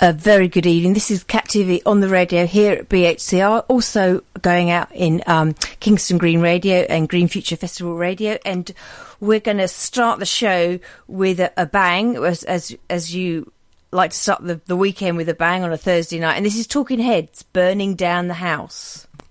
A very good evening. This is Cat TV on the radio here at BHCR, also going out in Kingston Green Radio and Green Future Festival Radio, and we're going to start the show with a bang, as you like to start the weekend with a bang on a Thursday night, and this is Talking Heads, Burning Down the House.